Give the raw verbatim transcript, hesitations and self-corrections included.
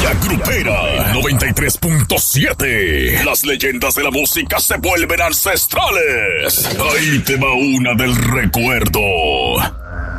La Grupera noventa y tres punto siete. Las leyendas de la música se vuelven ancestrales. Ahí te va una del recuerdo.